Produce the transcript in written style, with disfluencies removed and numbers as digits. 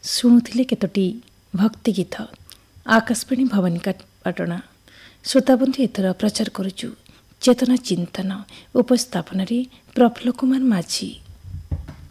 ଶୁଣୁଥିଲେ କେତୋଟି ଭକ୍ତି ଗୀତ। ଆକାଶବାଣୀ ଭବାନୀପାଟଣା। ଶ୍ରୋତାବନ୍ଧୁ ଏଥର ପ୍ରଚାର କରୁଛୁ ଚେତନା ଚିନ୍ତନ ଉପସ୍ଥାପନାରେ ପ୍ରଫୁଲ୍ଲ କୁମାର ମାଝୀ।